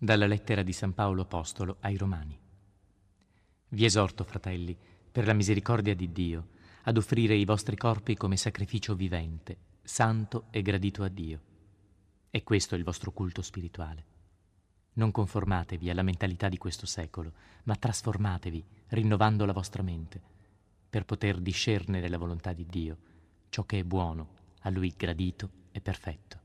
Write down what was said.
Dalla lettera di San Paolo Apostolo ai Romani. Vi esorto, fratelli, per la misericordia di Dio, ad offrire i vostri corpi come sacrificio vivente, santo e gradito a Dio. È questo il vostro culto spirituale. Non conformatevi alla mentalità di questo secolo, ma trasformatevi, rinnovando la vostra mente, per poter discernere la volontà di Dio, ciò che è buono, a Lui gradito e perfetto.